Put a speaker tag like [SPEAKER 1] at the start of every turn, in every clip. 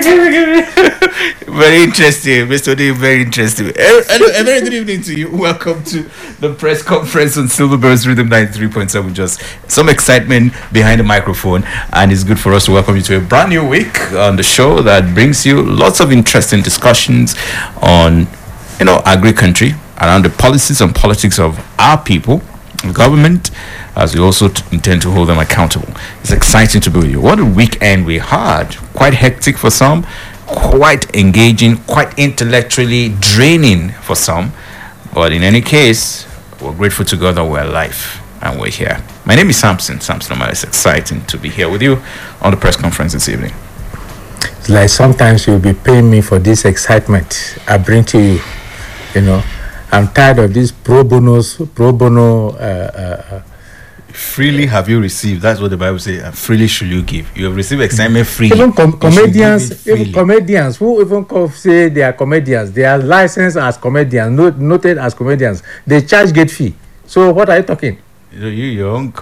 [SPEAKER 1] Very interesting, Mr. Ode, very interesting. A very good evening to you. Welcome to the press conference on Silverbirds Rhythm 93.7. Just some excitement behind the microphone, and it's good for us to welcome you to a brand new week on the show that brings you lots of interesting discussions on, agri-country, around the policies and politics of our people, government, as we also intend to hold them accountable. It's exciting to be with you. What a weekend we had. Quite hectic for some, quite engaging, quite intellectually draining for some. But in any case, we're grateful to God that we're alive and we're here. My name is Samson Omar. It's exciting to be here with you on the press conference this evening.
[SPEAKER 2] It's like sometimes you'll be paying me for this excitement I bring to you. I'm tired of this pro bono.
[SPEAKER 1] Freely have you received. That's what the Bible says. And freely should you give. You have received excitement freely.
[SPEAKER 2] Even comedians, who even say they are comedians, they are licensed as comedians, noted as comedians. They charge gate fee. So what are you talking?
[SPEAKER 1] Your own.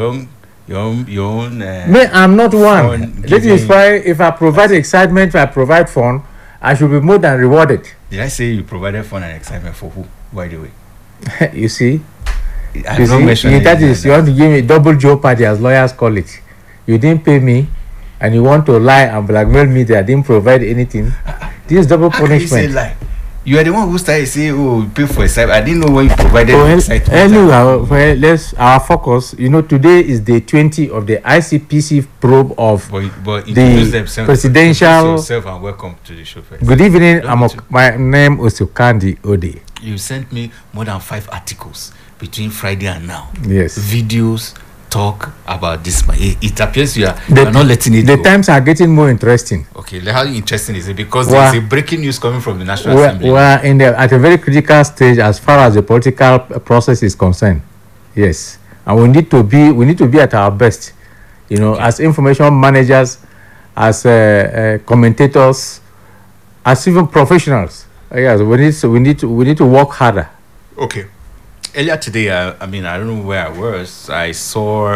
[SPEAKER 2] Me, I'm not one. That is why if I provide excitement, if I provide fun, I should be more than rewarded.
[SPEAKER 1] Did I say you provided fun and excitement for who? By the way,
[SPEAKER 2] you see.
[SPEAKER 1] You
[SPEAKER 2] want to give me double jeopardy, as lawyers call it. You didn't pay me, and you want to lie and blackmail me that I didn't provide anything. This is double punishment.
[SPEAKER 1] You say lie? You are the one who started saying, "Oh, pay for excitement." I didn't know when you provided excitement.
[SPEAKER 2] Anyway, let's our focus. Today is day 20 of the ICPC probe of the presidential.
[SPEAKER 1] Yourself and welcome to the show. First.
[SPEAKER 2] Good evening. My name is Ukandi Ode.
[SPEAKER 1] You sent me more than 5 articles between Friday and now.
[SPEAKER 2] Yes.
[SPEAKER 1] Videos talk about this. It appears you are not letting it
[SPEAKER 2] go.
[SPEAKER 1] The
[SPEAKER 2] times are getting more interesting.
[SPEAKER 1] Okay, how interesting is it? Because there's a breaking news coming from the National Assembly.
[SPEAKER 2] We are at a very critical stage as far as the political process is concerned. Yes. And we need to be at our best.
[SPEAKER 1] Okay.
[SPEAKER 2] As information managers, as commentators, as even professionals. Yes, we need to work harder.
[SPEAKER 1] Okay. Earlier today, I don't know where I was. I saw,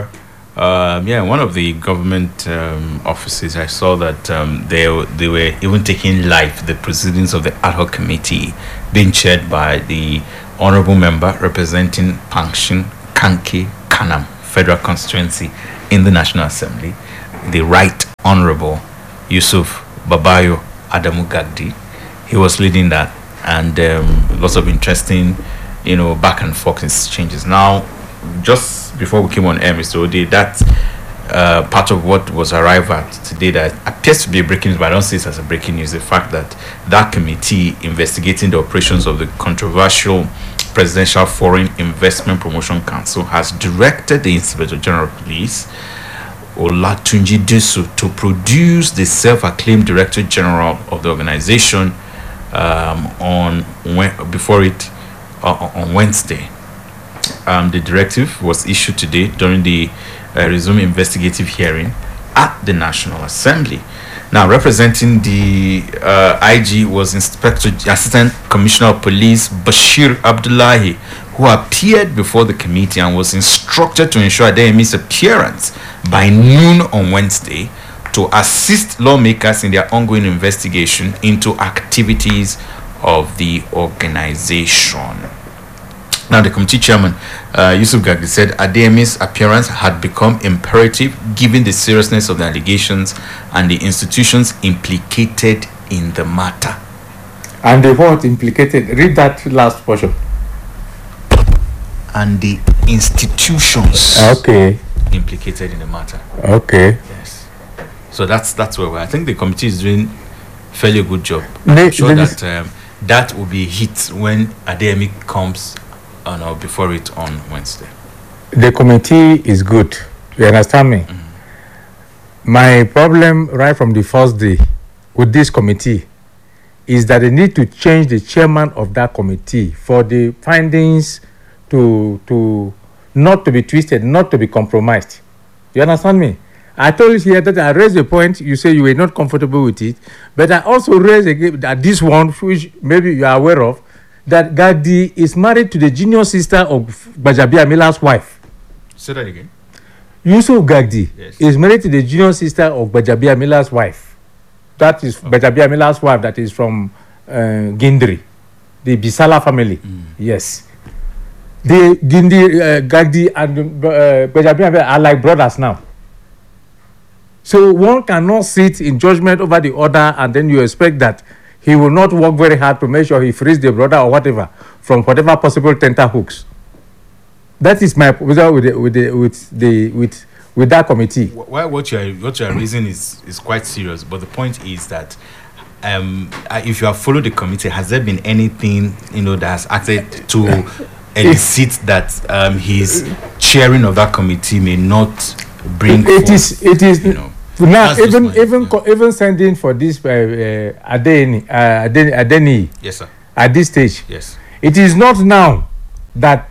[SPEAKER 1] one of the government offices. I saw that they were even taking live the proceedings of the ad hoc committee being chaired by the honorable member representing Pankshin Kanke Kanam Federal Constituency in the National Assembly, the Right Honorable Yusuf Babayo Adamu Gagdi. He was leading that, and lots of interesting, back and forth exchanges. Now, just before we came on air, Mr. Ode, that part of what was arrived at today that appears to be a breaking news, but I don't see it as a breaking news, the fact that committee investigating the operations of the controversial Presidential Foreign Investment Promotion Council has directed the Inspector General of Police, Olatunji Disu, to produce the self-acclaimed Director General of the organization on Wednesday. The directive was issued today during the resume investigative hearing at the National Assembly. Now, representing the IG was Assistant Commissioner of Police Bashir Abdullahi, who appeared before the committee and was instructed to ensure Adeyemi's appearance by noon on Wednesday to assist lawmakers in their ongoing investigation into activities of the organization. Now, the committee chairman, Yusuf Gagdi, said Adeyemi's appearance had become imperative given the seriousness of the allegations and the institutions implicated in the matter.
[SPEAKER 2] And the what implicated? Read that last portion.
[SPEAKER 1] And the institutions implicated in the matter.
[SPEAKER 2] Okay.
[SPEAKER 1] Yes. So that's where we're. I think the committee is doing fairly good job. I'm sure that that will be a hit when Adeyemi comes before it on Wednesday.
[SPEAKER 2] The committee is good. You understand me? Mm-hmm. My problem right from the first day with this committee is that they need to change the chairman of that committee for the findings to not to be twisted, not to be compromised. You understand me? I told you here that I raised a point, you say you were not comfortable with it, but I also raised again that this one, which maybe you are aware of, that Gagdi is married to the junior sister of Gbajabiamila Amila's wife.
[SPEAKER 1] Say that again.
[SPEAKER 2] Yusuf Gagdi is married to the junior sister of Gbajabiamila Amila's wife. that is Gbajabiamila's wife, that is from Gindri, the Bisala family. Yes. The Gindri, Gagdi, and Gbajabiamila are like brothers now. So one cannot sit in judgment over the other, and then you expect that he will not work very hard to make sure he frees the brother or whatever from whatever possible tenterhooks. That is my position with that committee.
[SPEAKER 1] Well, what you are raising is quite serious, but the point is that if you have followed the committee, has there been anything that has acted to elicit that his chairing of that committee may not bring forth,
[SPEAKER 2] it is now even sending for this Adeni
[SPEAKER 1] yes, sir,
[SPEAKER 2] at this stage.
[SPEAKER 1] Yes,
[SPEAKER 2] it is not now that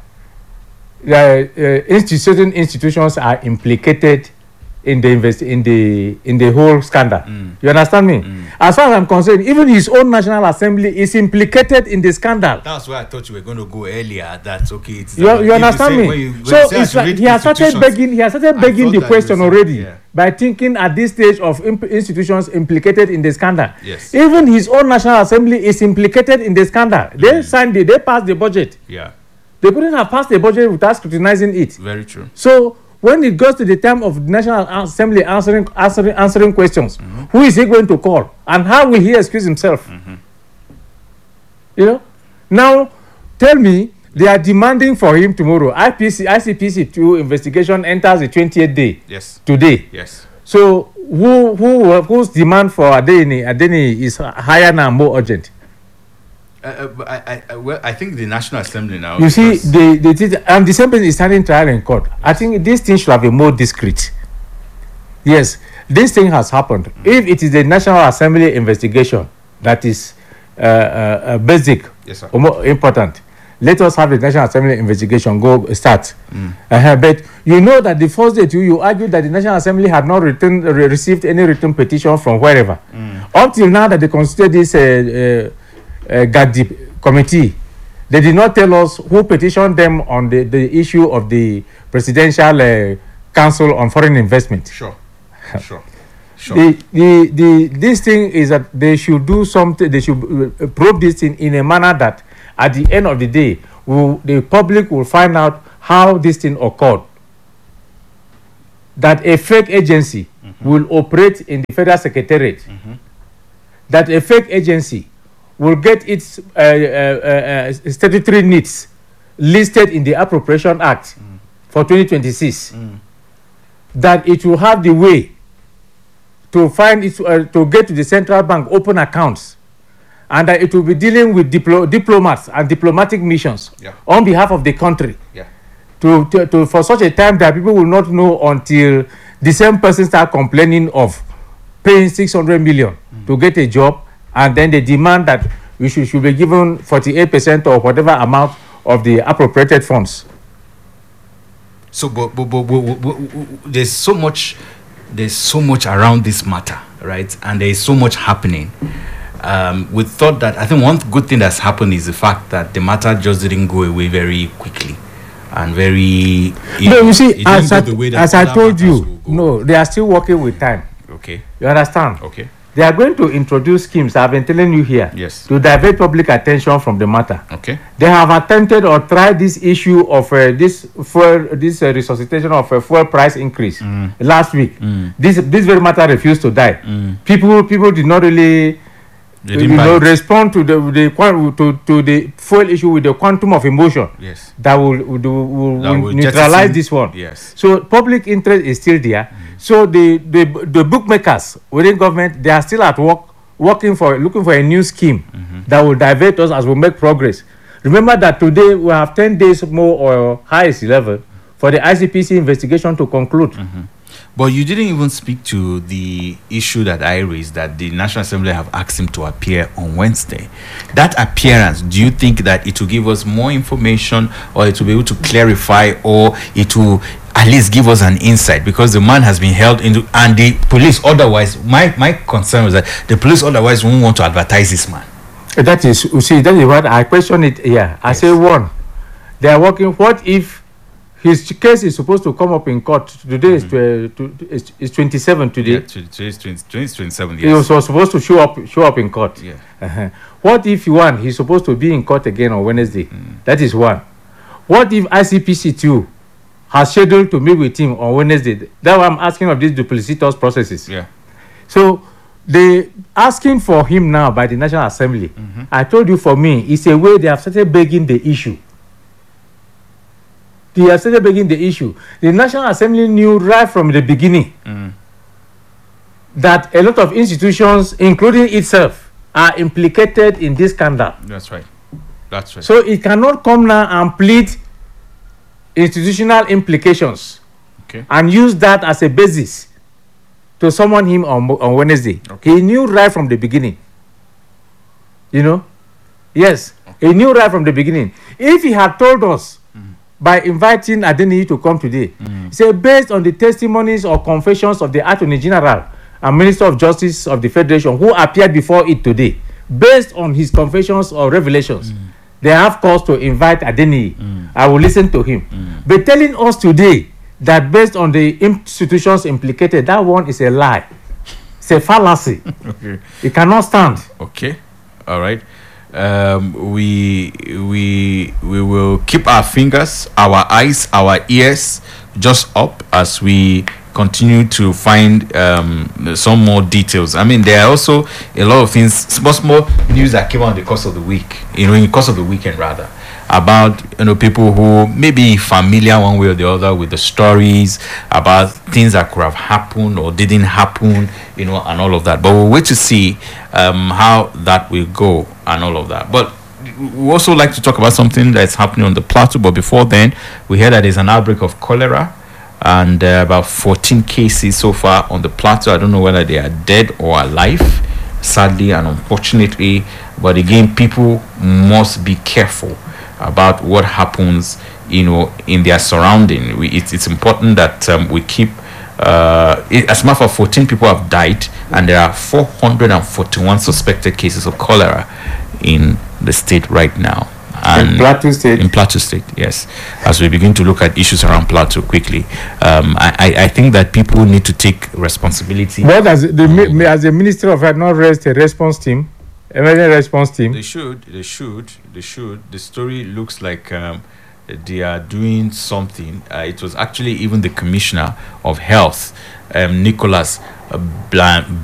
[SPEAKER 2] certain institutions are implicated in the whole scandal. You understand me? As far as I'm concerned, even his own National Assembly is implicated in the scandal.
[SPEAKER 1] That's why I thought you were going to go earlier. That's okay. It's
[SPEAKER 2] you understand me? So it's like he has started begging. He has started begging the question already by thinking at this stage of institutions implicated in the scandal.
[SPEAKER 1] Yes.
[SPEAKER 2] Even his own National Assembly is implicated in the scandal. They signed it. They passed the budget.
[SPEAKER 1] Yeah.
[SPEAKER 2] They couldn't have passed the budget without scrutinizing it.
[SPEAKER 1] Very true.
[SPEAKER 2] So when it goes to the time of the National Assembly answering questions, who is he going to call? And how will he excuse himself? Now, tell me, they are demanding for him tomorrow. ICPC2 investigation enters the 20th day.
[SPEAKER 1] Yes.
[SPEAKER 2] Today.
[SPEAKER 1] Yes.
[SPEAKER 2] So whose demand for Adeni is higher now, more urgent?
[SPEAKER 1] I think the National Assembly now.
[SPEAKER 2] You see, the same person is standing trial in court. I think this thing should have been more discreet. Yes, this thing has happened. If it is the National Assembly investigation that is basic,
[SPEAKER 1] yes, sir,
[SPEAKER 2] or more important, let us have the National Assembly investigation start. But you know that the first day you argued that the National Assembly had not received any written petition from wherever. Up till now that they consider this Gagdi committee, they did not tell us who petitioned them on the issue of the Presidential Council on Foreign Investment.
[SPEAKER 1] Sure.
[SPEAKER 2] This thing is that they should do something. They should probe this thing in a manner that, at the end of the day, the public will find out how this thing occurred. That a fake agency will operate in the Federal Secretariat. That a fake agency will get its statutory needs listed in the Appropriation Act for 2026. That it will have the way to find it, to get to the central bank, open accounts, and that it will be dealing with diplomats and diplomatic missions on behalf of the country. To for such a time that people will not know until the same person start complaining of paying 600 million to get a job, and then they demand that we should be given 48% or whatever amount of the appropriated funds.
[SPEAKER 1] So, but there's so much around this matter, right? And there is so much happening. We thought that, I think one good thing that's happened is the fact that the matter just didn't go away very quickly and very.
[SPEAKER 2] You see, as I told you, no, they are still working with time.
[SPEAKER 1] Okay.
[SPEAKER 2] You understand?
[SPEAKER 1] Okay.
[SPEAKER 2] They are going to introduce schemes, I've been telling you here, to divert public attention from the matter.
[SPEAKER 1] Okay.
[SPEAKER 2] They have attempted or tried this issue of this resuscitation of a fuel price increase last week. This very matter refused to die. People did not really respond to the fuel issue with the quantum of emotion that will neutralize this one.
[SPEAKER 1] Yes.
[SPEAKER 2] So public interest is still there. So the bookmakers within government, they are still at work, looking for a new scheme that will divert us as we make progress. Remember that today we have 10 days more, or highest level, for the ICPC investigation to conclude.
[SPEAKER 1] But you didn't even speak to the issue that I raised, that the National Assembly have asked him to appear on Wednesday. That appearance, do you think that it will give us more information, or it will be able to clarify, or it will at least give us an insight? Because the man has been held into, and the police otherwise, my concern was that the police otherwise won't want to advertise this man.
[SPEAKER 2] That is, you see, that is what I question it here. I say, one, they are working, what if his case is supposed to come up in court. Today is 27 today.
[SPEAKER 1] Yeah, today is 27.
[SPEAKER 2] He
[SPEAKER 1] Yes.
[SPEAKER 2] was supposed to show up in court.
[SPEAKER 1] Yeah.
[SPEAKER 2] What if he's supposed to be in court again on Wednesday? That is one. What if ICPC too has scheduled to meet with him on Wednesday? That's why I'm asking of these duplicitous processes.
[SPEAKER 1] Yeah.
[SPEAKER 2] So they asking for him now by the National Assembly. I told you, for me, it's a way they have started begging the issue. They have started begging the issue. The National Assembly knew right from the beginning that a lot of institutions, including itself, are implicated in this scandal.
[SPEAKER 1] That's right. That's right.
[SPEAKER 2] So it cannot come now and plead institutional implications and use that as a basis to summon him on Wednesday. He knew right from the beginning. You know? Yes. He knew right from the beginning. If he had told us by inviting Adeniyi to come today, he said, based on the testimonies or confessions of the Attorney General and Minister of Justice of the Federation who appeared before it today, based on his confessions or revelations, they have cause to invite Adeniyi. I will listen to him. But telling us today that based on the institutions implicated, that one is a lie. It's a fallacy. It cannot stand.
[SPEAKER 1] Okay. All right. We will keep our fingers, our eyes, our ears just up as we continue to find some more details. I mean, there are also a lot of things, small news that came out in the course of the week, in the course of the weekend rather, about people who may be familiar one way or the other with the stories about things that could have happened or didn't happen, and all of that. But we'll wait to see how that will go and all of that. But we also like to talk about something that's happening on the plateau. But before then, we heard that there's an outbreak of cholera and about 14 cases so far on the plateau. I don't know whether they are dead or alive, sadly and unfortunately. But again, people must be careful about what happens, in their surrounding. It's important that we keep. As a matter of fact, 14 people have died, and there are 441 suspected cases of cholera in the state right now. And
[SPEAKER 2] in Plateau State?
[SPEAKER 1] In Plateau State, yes. As we begin to look at issues around Plateau quickly, I think that people need to take responsibility.
[SPEAKER 2] What as a Ministry of Health not raised a response team? Emergency response team?
[SPEAKER 1] They should. The story looks like they are doing something. It was actually even the Commissioner of Health, Nicholas